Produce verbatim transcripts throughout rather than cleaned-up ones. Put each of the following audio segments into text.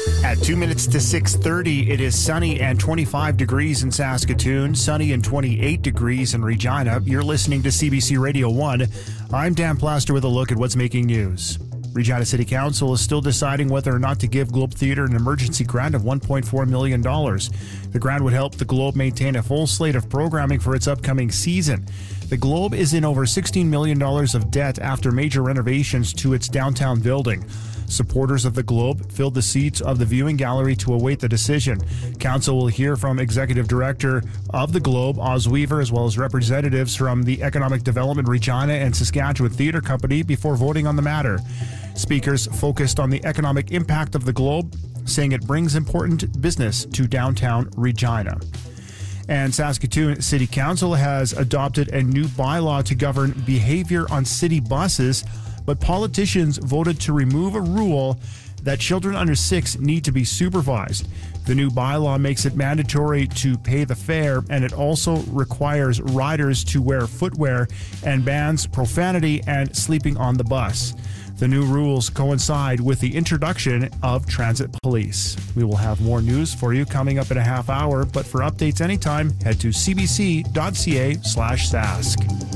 At two minutes to six thirty, it is sunny and twenty-five degrees in Saskatoon, sunny and twenty-eight degrees in Regina. You're listening to C B C Radio one. I'm Dan Plaster with a look at what's making news. Regina City Council is still deciding whether or not to give Globe Theatre an emergency grant of one point four million dollars. The grant would help the Globe maintain a full slate of programming for its upcoming season. The Globe is in over sixteen million dollars of debt after major renovations to its downtown building. Supporters of the Globe filled the seats of the viewing gallery to await the decision. Council will hear from Executive Director of the Globe, Oz Weaver, as well as representatives from the Economic Development Regina and Saskatchewan Theatre Company before voting on the matter. Speakers focused on the economic impact of the Globe, saying it brings important business to downtown Regina. And Saskatoon City Council has adopted a new bylaw to govern behavior on city buses, but politicians voted to remove a rule that children under six need to be supervised. The new bylaw makes it mandatory to pay the fare, and it also requires riders to wear footwear and bans profanity and sleeping on the bus. The new rules coincide with the introduction of transit police. We will have more news for you coming up in a half hour, but for updates anytime, head to cbc.ca slash sask.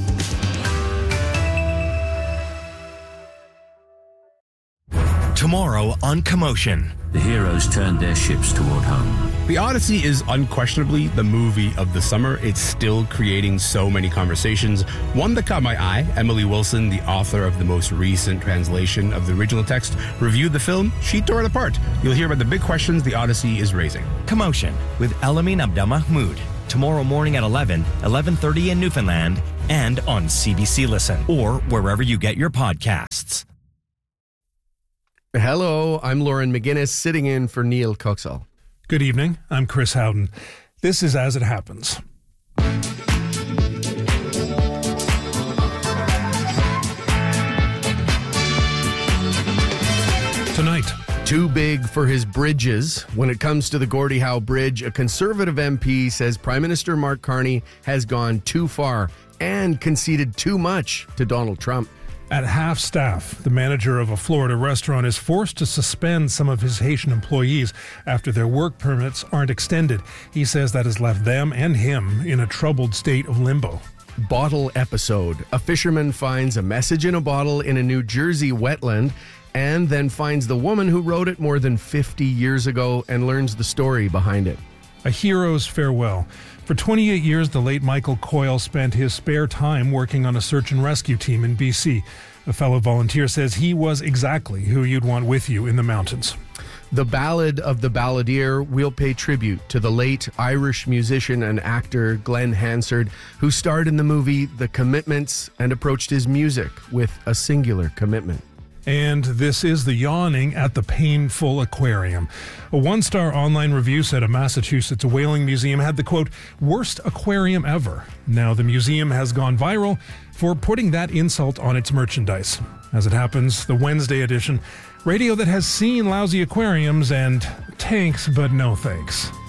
Tomorrow on Commotion. The heroes turned their ships toward home. The Odyssey is unquestionably the movie of the summer. It's still creating so many conversations. One that caught my eye, Emily Wilson, the author of the most recent translation of the original text, reviewed the film. She tore it apart. You'll hear about the big questions the Odyssey is raising. Commotion with Elamin Abdelmahmoud. Tomorrow morning at eleven, eleven thirty in Newfoundland, and on C B C Listen, or wherever you get your podcasts. Hello, I'm Lauren McGinnis, sitting in for Neil Coxall. Good evening, I'm Chris Howden. This is As It Happens. Tonight. Too big for his bridges. When it comes to the Gordie Howe Bridge, a Conservative M P says Prime Minister Mark Carney has gone too far and conceded too much to Donald Trump. At half staff, the manager of a Florida restaurant is forced to suspend some of his Haitian employees after their work permits aren't extended. He says that has left them and him in a troubled state of limbo. Bottle episode. A fisherman finds a message in a bottle in a New Jersey wetland and then finds the woman who wrote it more than fifty years ago and learns the story behind it. A hero's farewell. For twenty-eight years, the late Michael Coyle spent his spare time working on a search and rescue team in B C. A fellow volunteer says he was exactly who you'd want with you in the mountains. The Ballad of the Balladeer will pay tribute to the late Irish musician and actor Glenn Hansard, who starred in the movie The Commitments and approached his music with a singular commitment. And this is the yawning at the Painful Aquarium. A one-star online review said a Massachusetts whaling museum had the, quote, worst aquarium ever. Now the museum has gone viral for putting that insult on its merchandise. As it happens, the Wednesday edition, radio that has seen lousy aquariums and tanks, but no thanks.